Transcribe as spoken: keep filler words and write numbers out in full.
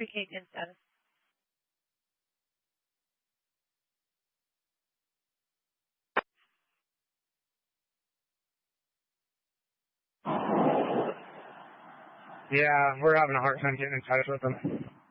Pre-K pin status. Yeah, we're having a hard time getting in touch with them.